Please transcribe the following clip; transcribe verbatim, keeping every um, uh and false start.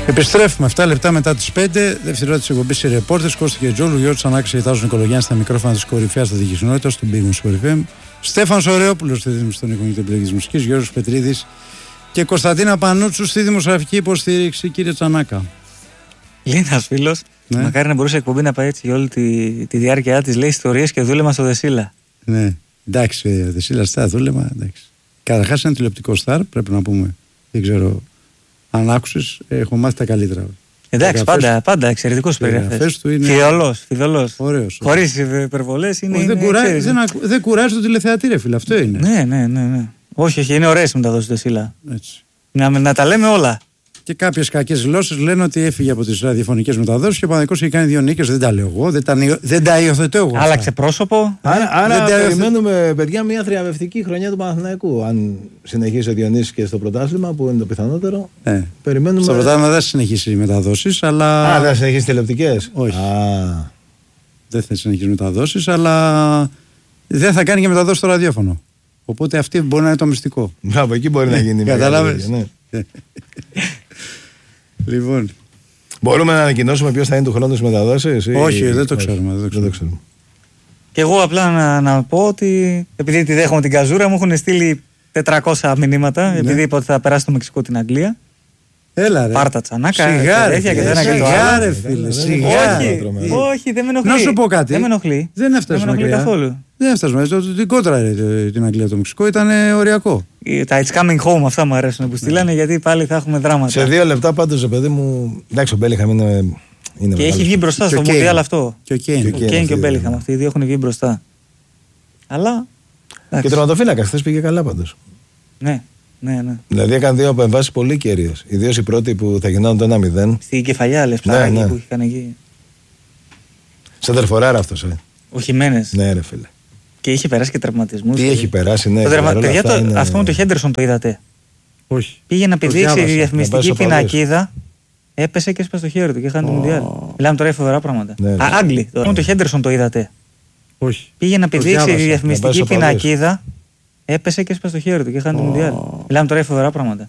Επιστρέφουμε εφτά λεπτά μετά τις πέντε. Δεύτερη ερώτηση εκπομπή οι ρεπόρτες Κώστα και Τζόλου. Γιώργος Τσανάκης, Ιτάζος Νικολογιάννης στα μικρόφωνα της κορυφαίας στρατηγικής του Big Wings εφ εμ. Στέφανος Ωραιόπουλος στη δίδυμη στον εικονικό επιλογή της μουσικής. Γιώργος Πετρίδης και Κωνσταντίνα Πανούτσου στη δημοσιογραφική υποστήριξη. Κύριε Τσανάκα. Λέει ένας φίλος, ναι. Μακάρι να μπορούσε η εκπομπή να πάει έτσι για όλη τη, τη διάρκεια της. Λέει ιστορίες και δούλεμα στο Δεσίλα. Ναι, εντάξει, ο Δεσίλα στα δούλεμα. Καταρχάς είναι τηλεοπτικό στάρ, πρέπει να πούμε. Δεν ξέρω αν άκουσες, έχω μάθει τα καλύτερα. Εντάξει, πάντα, του, πάντα εξαιρετικός περιγραφές. Είναι... Φιδωλός, φιδωλός. Ωραίος. Χωρίς υπερβολές είναι. Όχι, είναι δεν, κουράζει, δεν, δεν κουράζει το τηλεθεατή, ρε φίλε, αυτό είναι. Ναι, ναι, ναι. ναι. Όχι, όχι, είναι ωραίες μεταδόσεις του Δεσίλα. Να, να τα λέμε όλα. Και κάποιες κακές γλώσσες λένε ότι έφυγε από τις ραδιοφωνικές μεταδόσεις και ο Παναθηναϊκός έχει κάνει δύο νίκες. Δεν τα λέω εγώ, δεν τα, δεν τα υιοθετώ εγώ. Άλλαξε πρόσωπο. Άρα, άρα δεν περιμένουμε, υιοθε... παιδιά, μια θριαμβευτική χρονιά του Παναθηναϊκού. Αν συνεχίσει ο Διονύσης και στο πρωτάθλημα, που είναι το πιθανότερο. Ε, περιμένουμε... Στο πρωτάθλημα δεν θα συνεχίσει οι μεταδόσεις, αλλά. Α, δεν θα συνεχίσει τηλεοπτικές. Όχι. Α. Δεν θα συνεχίσει μεταδόσεις, αλλά δεν θα κάνει και μεταδόσεις στο ραδιόφωνο. Οπότε αυτή μπορεί να είναι το μυστικό. Από εκεί μπορεί να γίνει. Κατάλαβες. Λοιπόν. Μπορούμε να ανακοινώσουμε ποιος θα είναι του χρόνου στις μεταδόσεις? Όχι, ή... δεν το ξέρουμε. Δεν το ξέρουμε. Δεν το ξέρουμε. Και εγώ απλά να, να πω ότι επειδή τη δέχομαι την καζούρα, μου έχουν στείλει τετρακόσια μηνύματα. Ναι. Επειδή είπα ότι θα περάσει το Μεξικό την Αγγλία. Έλα ρε. Πάρτα Τσανάκα. Σιγά ρε, και φίλε, σιγά ρε φίλε. Σιγά. Όχι, όχι, δεν με ενοχλεί. Να σου πω κάτι. Δεν με ενοχλεί. Δεν έφτασε μακριά. Καθόλου. Δεν έφτασε. Την κόντρα την Αγγλία το Μεξικό ήταν οριακό. Τα It's Coming Home αυτά μου αρέσουν που στείλανε, γιατί πάλι θα έχουμε δράματα. Σε δύο λεπτά πάντως, παιδί μου. Εντάξει, ο Μπέλιχαμ είναι. Είναι και έχει βγει μπροστά στο Μουντιάλ αυτό. Και ο Κέιν. Ο Κέιν και ο Μπέλιχαμ. Αυτοί οι δύο έχουν βγει μπροστά. Αλλά. Και ο τερματοφύλακας χθες πήγε καλά πάντως. Ναι, ναι, ναι. Δηλαδή έκανε δύο επεμβάσεις πολύ κέρυες. Ιδίως η πρώτη που θα γινόταν το ένα μηδέν. Στην κεφαλιά, λεφτά ναι, ναι. που είχε κάνει εκεί. Σαν τερφοράρα αυτός, ε. Ο Χιμένες. Ναι, ρε φίλε. Και είχε περάσει και τραυματισμούς. Τι έχει περάσει, ναι. Το τερμα... Παιδιά, το... είναι... Αυτό με το Χέντερσον το είδατε? Όχι. Πήγε να πηδήξει η διαφημιστική πινακίδα. Έπεσε και έσπασε το χέρι του και χάνει oh. το Μουντιάλ. Μιλάμε τώρα για φοβερά πράγματα. Ναι, ναι. Α, Άγγλοι. Το, το Χέντερσον το είδατε? Όχι. Πήγε να πηδήξει η διαφημιστική πινακίδα. Έπεσε και έσπασε το χέρι του και χάνει το Μουντιάλ. Μιλάμε τώρα για φοβερά πράγματα.